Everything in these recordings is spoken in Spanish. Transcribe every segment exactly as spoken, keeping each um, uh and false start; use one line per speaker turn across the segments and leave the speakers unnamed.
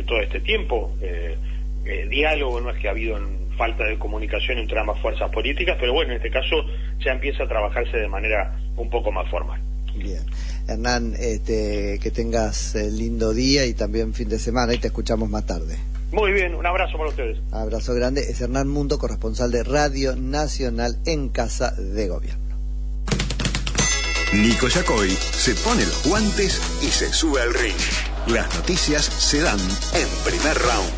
todo este tiempo. Eh, eh, diálogo no es que ha habido en falta de comunicación entre ambas fuerzas políticas, pero bueno, en este caso ya empieza a trabajarse de manera un poco más formal.
Bien. Hernán, este, que tengas el lindo día y también fin de semana, y te escuchamos más tarde.
Muy bien, un abrazo para ustedes.
Abrazo grande. Es Hernán Mundo, corresponsal de Radio Nacional en Casa de Gobierno.
Nico Yacoy se pone los guantes y se sube al ring. Las noticias se dan en Primer Round.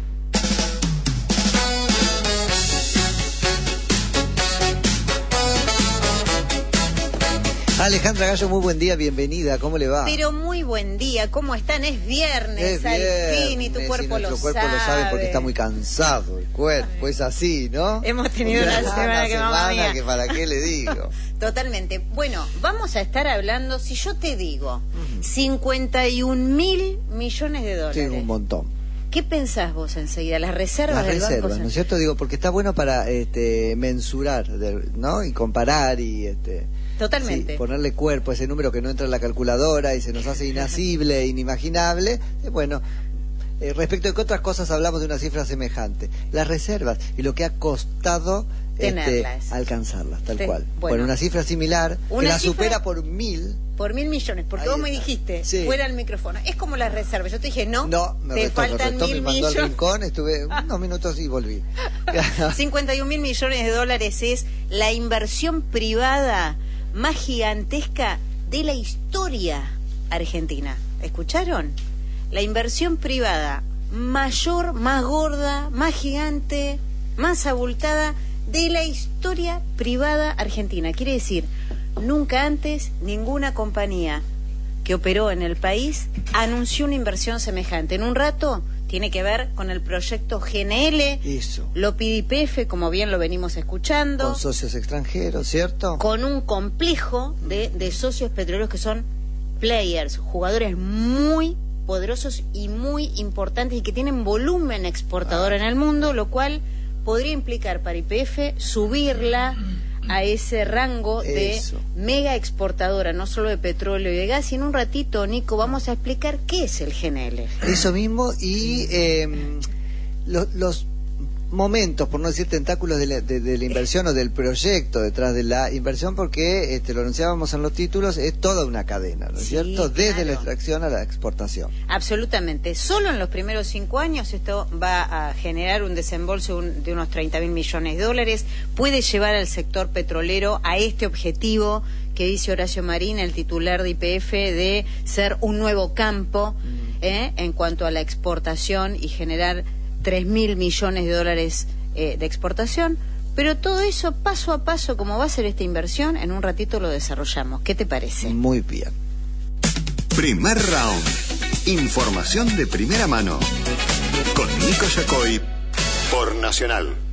Alejandra Gallo, muy buen día, bienvenida, ¿cómo le va?
Pero muy buen día, ¿cómo están? Es viernes,
es viernes
al fin, y tu cuerpo
y
lo
cuerpo
sabe.
lo sabe porque está muy cansado el cuerpo, es así, ¿no?
Hemos tenido una, una semana,
una
que,
semana
mamá mía.
que para qué le digo.
Totalmente. Bueno, vamos a estar hablando, si yo te digo, uh-huh. cincuenta y un mil millones de dólares.
Sí, un montón.
¿Qué pensás vos enseguida? Las reservas
Las
del
reservas,
Banco
¿no es cierto? Digo, porque está bueno para este, mensurar, ¿no? Y comparar y... este
Totalmente.
Sí, ponerle cuerpo a ese número que no entra en la calculadora y se nos hace inasible e inimaginable. Eh, bueno, eh, respecto de que otras cosas hablamos de una cifra semejante. Las reservas y lo que ha costado este, alcanzarlas, tal Ten, cual. Bueno, bueno, una cifra similar, una que la cifra... supera por mil...
Por mil millones, porque Ahí vos está. me dijiste, sí. fuera el micrófono, es como las reservas. Yo te dije, no,
no me
te
retó,
faltan
me retó,
mil
me mandó
millones.
Al rincón, estuve unos minutos y volví.
cincuenta y un mil millones de dólares es la inversión privada más gigantesca de la historia argentina. ¿Escucharon? La inversión privada mayor, más gorda, más gigante, más abultada de la historia privada argentina. Quiere decir, nunca antes ninguna compañía que operó en el país anunció una inversión semejante. En un rato tiene que ver con el proyecto G N L,
Eso.
lo pide Y P F, como bien lo venimos escuchando.
Con socios extranjeros, ¿cierto?
Con un complejo de, de socios petroleros que son players, jugadores muy poderosos y muy importantes y que tienen volumen exportador ah. en el mundo, lo cual podría implicar para Y P F subirla a ese rango de Eso. mega exportadora, no solo de petróleo y de gas. Y en un ratito, Nico, vamos a explicar qué es el G N L.
Eso mismo, y eh, lo, los momentos, por no decir tentáculos de la, de, de la inversión o del proyecto detrás de la inversión, porque este, lo anunciábamos en los títulos, es toda una cadena, ¿no es
sí,
cierto? Desde
claro.
la extracción a la exportación.
Absolutamente. Solo en los primeros cinco años esto va a generar un desembolso de unos treinta mil millones de dólares. Puede llevar al sector petrolero a este objetivo que dice Horacio Marín, el titular de Y P F, de ser un nuevo campo mm. ¿eh? en cuanto a la exportación y generar tres mil millones de dólares eh, de exportación, pero todo eso paso a paso, como va a ser esta inversión, en un ratito lo desarrollamos. ¿Qué te parece?
Muy bien.
Primer Round. Información de primera mano. Con Nico Yacoy por Nacional.